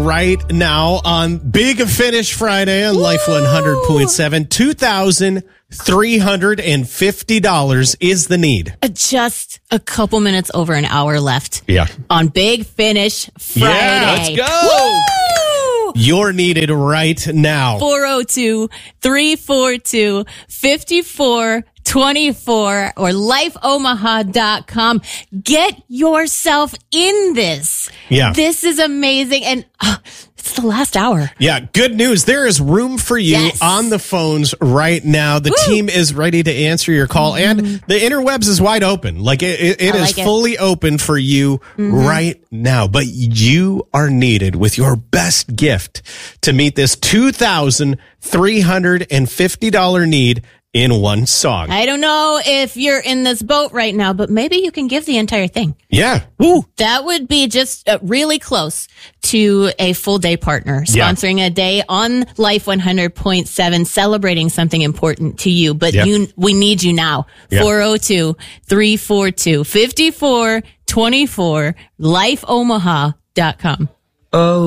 right now on Big Finish Friday on Life 100.7. $2,350 is the need. Just a couple minutes over an hour left. Yeah. On Big Finish Friday. Yeah, let's go. Woo! You're needed right now. 402-342-5424 or lifeomaha.com. Get yourself in this. Yeah. This is amazing. And it's the last hour. Yeah, good news. There is room for you Yes. on the phones right now. The team is ready to answer your call, and the interwebs is wide open. Like it is like it. fully open for you right now. But you are needed with your best gift to meet this $2,350 need in one song. I don't know if you're in this boat right now, but maybe you can give the entire thing. Yeah. Woo. That would be just really close to a full day partner Yeah. sponsoring a day on Life 100.7, celebrating something important to you. But Yeah. we need you now. Yeah. 402-342-5424, lifeomaha.com. Oh.